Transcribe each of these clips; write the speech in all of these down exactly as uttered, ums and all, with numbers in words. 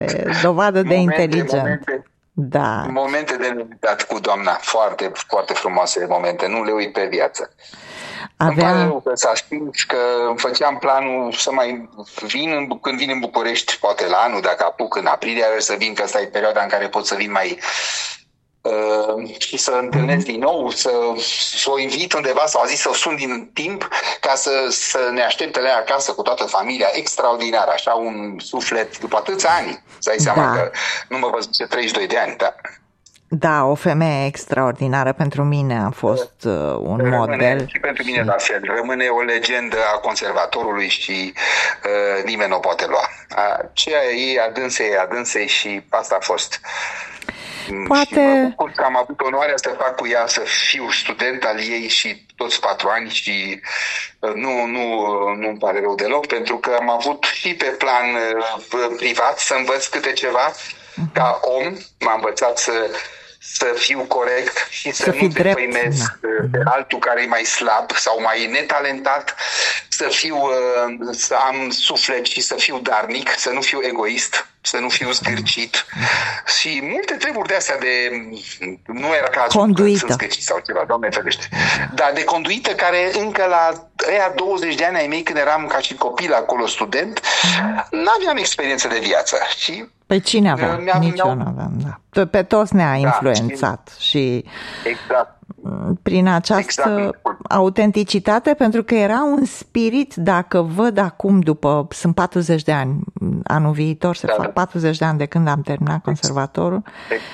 E dovadă de Momente, inteligență. momente, Da. momente de neuitat cu doamna, foarte, foarte frumoase momente, nu le uit pe viață. Îmi pare Avea... rău că s-a stins, că îmi făceam planul să mai vin în, când vin în București, poate la anul, dacă apuc în aprilie, să vin, că asta e perioada în care pot să vin mai uh, și să întâlnesc din nou, să, să o invit undeva, sau a zis să o sun din timp, ca să, să ne aștepte la ea acasă cu toată familia, extraordinar, așa un suflet, după atâția ani, să ai seama Da. că nu mă văzuse treizeci și doi de ani, da. Da, o femeie extraordinară, pentru mine a fost uh, un Rămâne, model. și pentru mine la fel, rămâne o legendă a conservatorului și uh, nimeni nu o poate lua. Aceea e adânsei, adânsei și asta a fost. Poate... Și mă bucur că am avut onoarea să fac cu ea, să fiu student al ei și toți patru ani și uh, nu, nu, nu-mi pare rău deloc, pentru că am avut și pe plan uh, privat să învăț câte ceva. Ca om m-a învățat să să fiu corect și să, să nu drept, defăimez da. pe altul care e mai slab sau mai netalentat, să fiu, să am suflet și să fiu darnic, să nu fiu egoist, să nu fiu zgârcit și multe treburi de astea de, nu era cazul că sunt zgârcit sau ceva, Doamne ferește, dar de conduită care încă la ăia douăzeci de ani ai mei, când eram ca și copil acolo student, n-aveam experiență de viață și pe cine avea? Nici eu nu aveam, da. Pe toți ne-a influențat da, și exact. prin această exact. autenticitate, pentru că era un spirit, dacă văd acum, după, sunt patruzeci de ani, anul viitor se da, fac patruzeci de ani de când am terminat conservatorul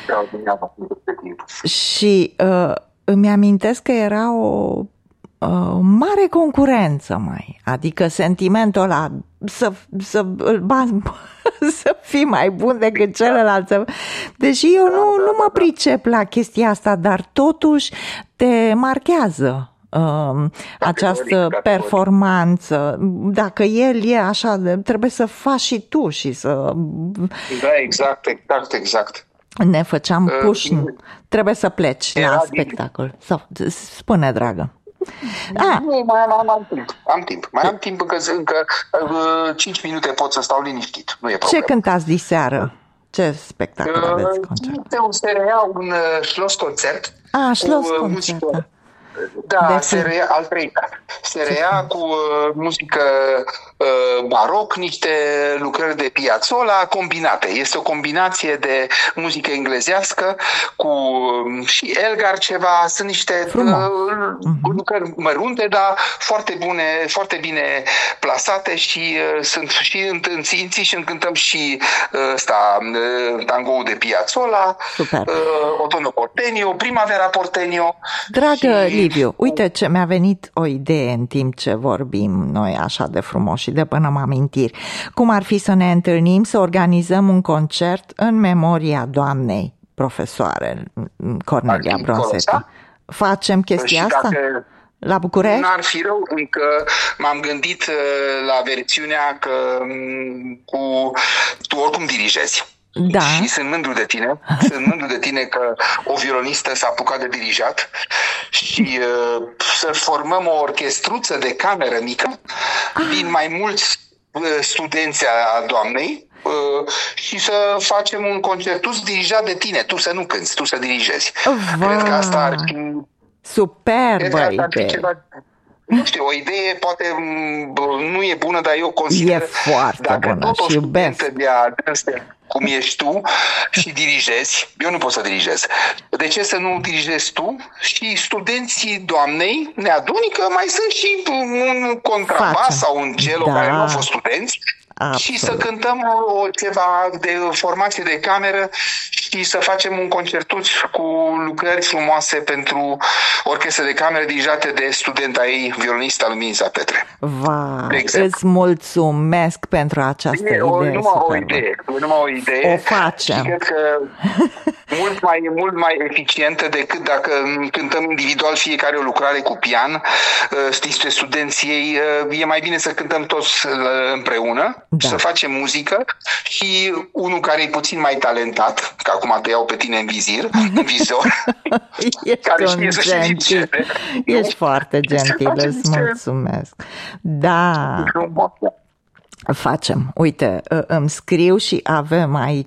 și uh, îmi amintesc că era o Uh, mare concurență, mai, adică sentimentul ăla să, să, să fii mai bun decât celălalt. Deși eu nu, nu mă pricep la chestia asta, dar totuși te marchează uh, această performanță. Dacă el e așa, trebuie să faci și tu și să... Da, exact, exact, exact. Ne făceam push, uh, trebuie să pleci la spectacol. Sau, spune, dragă. Ah. Nu, mai am, am, am timp. Am timp. Mai am timp încă, încă uh, cinci minute pot să stau liniștit. Nu e problemă. Ce cântați diseară? Ce spectacol uh, aveți? Concert? Este un S R A, un uh, Schloss concert. Ah, Schloss uh, concert. Da, da S R A al treilea. S R A cu uh, muzică uh, baroc, niște lucrări de Piazzolla combinate. Este o combinație de muzică englezească cu uh, și Elgar ceva. Sunt niște uh, uh-huh. lucrări mărunte, dar foarte bune, foarte bine plasate și uh, sunt și întâlniți și cântăm și uh, ăsta, uh, tangoul de Piazzolla, uh, Otono Porteño, Primavera Porteño. Dragă Liviu, uite ce mi-a venit o idee în timp ce vorbim noi așa de frumos și de până mă amintiri. Cum ar fi să ne întâlnim, să organizăm un concert în memoria doamnei profesoare Cornelia Bronsetti? Facem chestia asta? Dacă la București? N-ar fi rău, încă m-am gândit la versiunea că cu tu oricum dirigezi. Da. Și sunt mândru de tine, sunt mândru de tine că o violonistă s-a apucat de dirijat și uh, să formăm o orchestruță de cameră mică ah. din mai mulți uh, studenți a doamnei uh, și să facem un concertus dirijat de tine, tu să nu cânti, tu să dirigezi. Va. Cred că asta ar fi... Superbă idee. Nu știu, o idee poate nu e bună, dar eu consider... E foarte dacă bună tot o și iubesc. De a cum ești tu și dirigezi, eu nu pot să dirigez. De ce să nu dirigezi tu? Și studenții doamnei ne aduni că mai sunt și un contrabas Facem. sau un cello da. care nu au fost studenți. Absolut. Și să cântăm o, ceva de formație de cameră și să facem un concertuț cu lucrări frumoase pentru orchestre de cameră dirijate de studenta ei, violinista Luminița Petre. Vai, îți mulțumesc pentru această e, idee. O, numai o idee, numai o idee. O facem. Și cred că mult mai, mult mai eficientă decât dacă cântăm individual fiecare o lucrare cu pian, știți, studenții ei, e mai bine să cântăm toți împreună. Da. Să facem muzică și unul care e puțin mai talentat, că acum te iau pe tine în vizir, în vizor, care știe să și zice. Ești foarte gentil, îți mulțumesc. Da. facem. Uite, îmi scriu și avem aici